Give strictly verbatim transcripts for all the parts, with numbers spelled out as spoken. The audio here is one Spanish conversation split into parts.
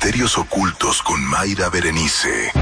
Misterios ocultos con Mayra Berenice.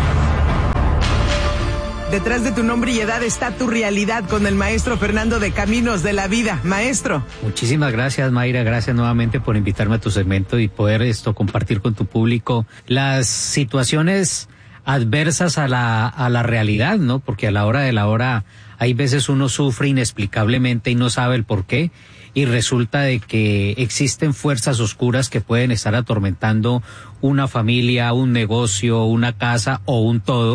Detrás de tu nombre y edad está tu realidad con el maestro Fernando de Caminos de la Vida. Maestro. Muchísimas gracias, Mayra. Gracias nuevamente por invitarme a tu segmento y poder esto compartir con tu público las situaciones adversas a la, a la realidad, ¿no? Porque a la hora de la hora hay veces uno sufre inexplicablemente y no sabe el por qué. Y resulta de que existen fuerzas oscuras que pueden estar atormentando una familia, un negocio, una casa o un todo.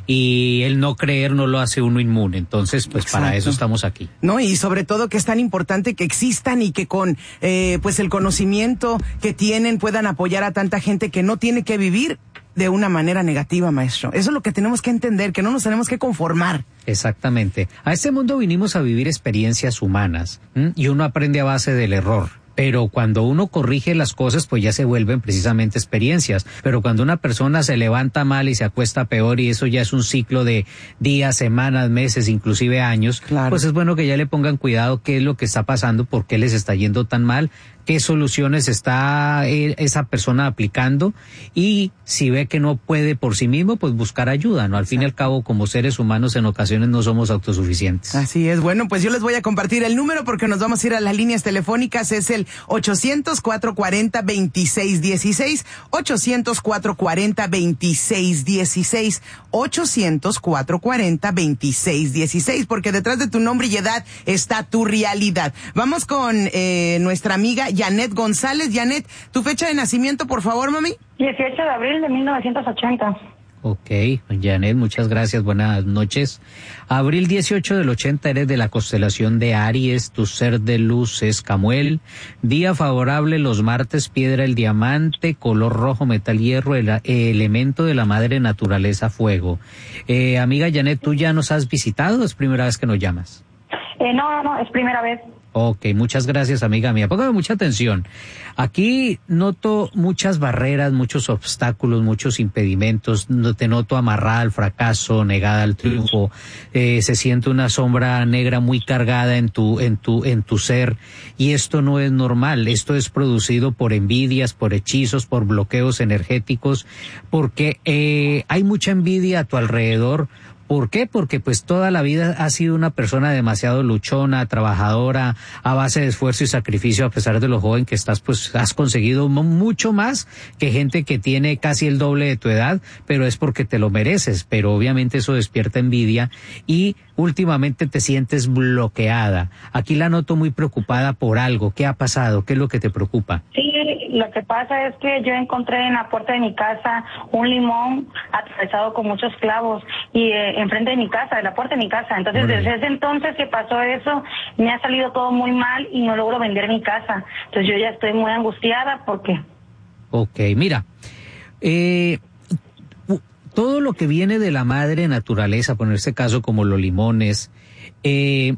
Y el no creer no lo hace uno inmune. Entonces, pues Exacto. Para eso estamos aquí. No, y sobre todo que es tan importante que existan y que con eh, pues el conocimiento que tienen puedan apoyar a tanta gente que no tiene que vivir de una manera negativa, maestro. Eso es lo que tenemos que entender, que no nos tenemos que conformar. Exactamente. A este mundo vinimos a vivir experiencias humanas, ¿m? Y uno aprende a base del error. Pero cuando uno corrige las cosas, pues ya se vuelven precisamente experiencias. Pero cuando una persona se levanta mal y se acuesta peor, y eso ya es un ciclo de días, semanas, meses, inclusive años, claro. Pues es bueno que ya le pongan cuidado qué es lo que está pasando, por qué les está yendo tan mal, qué soluciones está esa persona aplicando, y si ve que no puede por sí mismo, pues buscar ayuda, ¿no? Al fin y al cabo, como seres humanos, en ocasiones no somos autosuficientes. Así es. Bueno, pues yo les voy a compartir el número porque nos vamos a ir a las líneas telefónicas. Es el ochocientos, cuatrocientos cuarenta, veintiséis dieciséis, ochocientos, cuatrocientos cuarenta, veintiséis dieciséis, ochocientos, cuatrocientos cuarenta, veintiséis dieciséis, porque detrás de tu nombre y edad está tu realidad. Vamos con eh, nuestra amiga Janet González. Janet, tu fecha de nacimiento, por favor, mami. dieciocho de abril de mil novecientos ochenta. Ok, Janet, muchas gracias, buenas noches. Abril dieciocho del ochenta, eres de la constelación de Aries, tu ser de luz es Camuel. Día favorable los martes, piedra el diamante, color rojo, metal hierro, el, el elemento de la madre naturaleza fuego. Eh, amiga Janet, ¿tú ya nos has visitado o es primera vez que nos llamas? Eh, no, no, es primera vez. Ok, muchas gracias, amiga mía. Póngame mucha atención. Aquí noto muchas barreras, muchos obstáculos, muchos impedimentos. Te noto amarrada al fracaso, negada al triunfo. Eh, se siente una sombra negra muy cargada en tu, en tu, en tu ser. Y esto no es normal. Esto es producido por envidias, por hechizos, por bloqueos energéticos, porque eh, hay mucha envidia a tu alrededor. ¿Por qué? Porque pues toda la vida has sido una persona demasiado luchona, trabajadora, a base de esfuerzo y sacrificio. A pesar de lo joven que estás, pues has conseguido mucho más que gente que tiene casi el doble de tu edad, pero es porque te lo mereces. Pero obviamente eso despierta envidia y últimamente te sientes bloqueada. Aquí la noto muy preocupada por algo. ¿Qué ha pasado? ¿Qué es lo que te preocupa? Sí, lo que pasa es que yo encontré en la puerta de mi casa un limón atravesado con muchos clavos y eh, enfrente de mi casa, de la puerta de mi casa. Entonces, bueno, desde ese entonces que pasó eso, me ha salido todo muy mal y no logro vender mi casa. Entonces yo ya estoy muy angustiada porque... Ok, mira, eh... todo lo que viene de la madre naturaleza, por este caso como los limones, eh,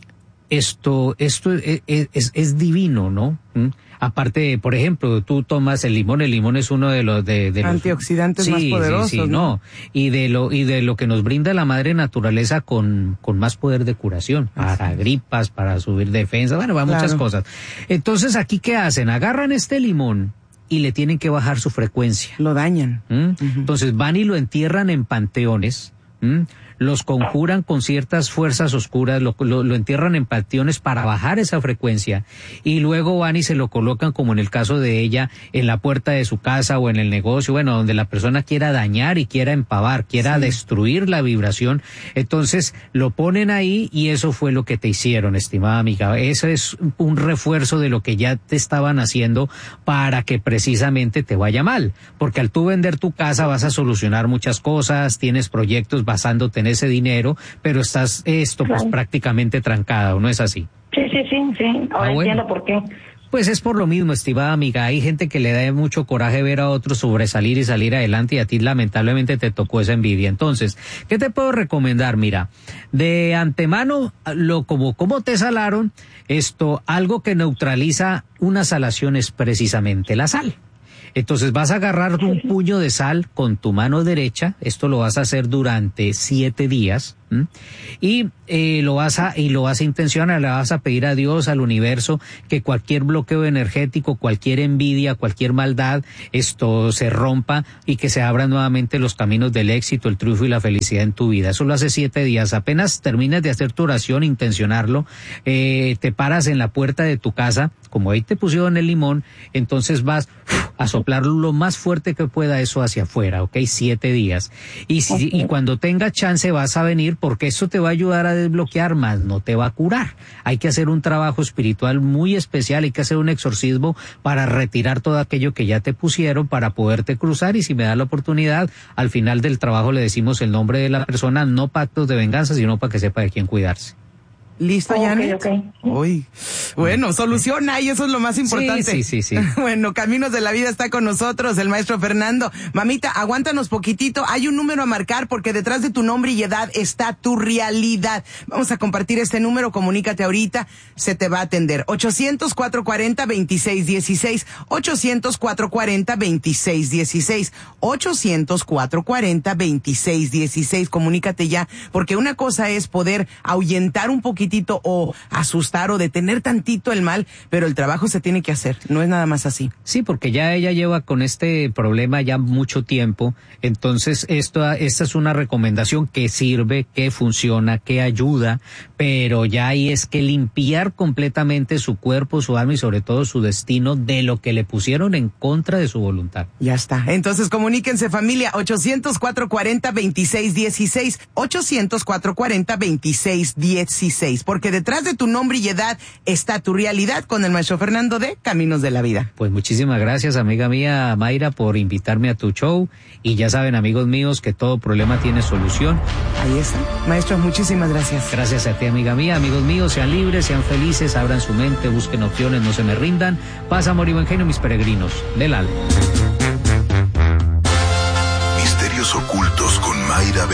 esto, esto es, es, es divino, ¿no? ¿Mm? Aparte, por ejemplo, tú tomas el limón, el limón es uno de los de, de los antioxidantes sí, más poderosos, sí, sí, ¿no? no, y de lo y de lo que nos brinda la madre naturaleza con con más poder de curación, para gripas, para subir defensa, bueno, va claro. Muchas cosas. Entonces, aquí ¿qué hacen? Agarran este limón y le tienen que bajar su frecuencia. Lo dañan. ¿Mm? Uh-huh. Entonces van y lo entierran en panteones, ¿Mm? los conjuran con ciertas fuerzas oscuras, lo, lo, lo entierran en panteones para bajar esa frecuencia y luego van y se lo colocan, como en el caso de ella, en la puerta de su casa o en el negocio, bueno, donde la persona quiera dañar y quiera empavar, quiera sí. destruir la vibración. Entonces lo ponen ahí y eso fue lo que te hicieron, estimada amiga. Eso es un refuerzo de lo que ya te estaban haciendo para que precisamente te vaya mal, porque al tú vender tu casa vas a solucionar muchas cosas, tienes proyectos basándote en ese dinero, pero estás esto pues claro. prácticamente trancada, ¿o no es así? Sí, sí, sí, sí, ahora ah, bueno. entiendo por qué. Pues es por lo mismo, estimada amiga, hay gente que le da mucho coraje ver a otros sobresalir y salir adelante y a ti lamentablemente te tocó esa envidia. Entonces, ¿qué te puedo recomendar? Mira, de antemano, lo como, como te salaron, esto, algo que neutraliza una salación es precisamente la sal. Entonces vas a agarrar un puño de sal con tu mano derecha, esto lo vas a hacer durante siete días, ¿Mm? Y eh, lo vas a y lo vas a intencionar, le vas a pedir a Dios, al universo, que cualquier bloqueo energético, cualquier envidia, cualquier maldad, esto se rompa y que se abran nuevamente los caminos del éxito, el triunfo y la felicidad en tu vida. Eso lo hace siete días. Apenas terminas de hacer tu oración, intencionarlo, eh, te paras en la puerta de tu casa, como ahí te pusieron el limón, entonces vas uf, a soplar lo más fuerte que pueda eso hacia afuera, ¿ok? Siete días. Y, si, okay. y cuando tengas chance vas a venir, porque eso te va a ayudar a desbloquear más, no te va a curar. Hay que hacer un trabajo espiritual muy especial, hay que hacer un exorcismo para retirar todo aquello que ya te pusieron para poderte cruzar, y si me da la oportunidad, al final del trabajo le decimos el nombre de la persona, no pactos de venganza, sino para que sepa de quién cuidarse. ¿Listo, okay, Janet? Okay. Uy, bueno, soluciona y eso es lo más importante. Sí, sí, sí, sí. Bueno, Caminos de la Vida está con nosotros, el maestro Fernando. Mamita, aguántanos poquitito. Hay un número a marcar porque detrás de tu nombre y edad está tu realidad. Vamos a compartir este número, comunícate ahorita, se te va a atender. ochocientos, cuatrocientos cuarenta, veintiséis dieciséis, ochocientos, cuatrocientos cuarenta, veintiséis dieciséis, ochocientos, cuatrocientos cuarenta, veintiséis dieciséis. Comunícate ya, porque una cosa es poder ahuyentar un poquito o asustar o detener tantito el mal, pero el trabajo se tiene que hacer, no es nada más así. Sí, porque ya ella lleva con este problema ya mucho tiempo, entonces esto, esta es una recomendación que sirve, que funciona, que ayuda, pero ya ahí es que limpiar completamente su cuerpo, su alma y sobre todo su destino de lo que le pusieron en contra de su voluntad. Ya está, entonces comuníquense familia, ochocientos, cuatrocientos cuarenta, veintiséis dieciséis, ochocientos, cuatrocientos cuarenta, veintiséis dieciséis. Porque detrás de tu nombre y edad está tu realidad con el maestro Fernando de Caminos de la Vida. Pues muchísimas gracias, amiga mía Mayra, por invitarme a tu show. Y ya saben, amigos míos, que todo problema tiene solución. Ahí está. Maestro, muchísimas gracias. Gracias a ti, amiga mía. Amigos míos, sean libres, sean felices, abran su mente, busquen opciones, no se me rindan. Paz, amor y buen genio, mis peregrinos del alma. Misterios ocultos con Mayra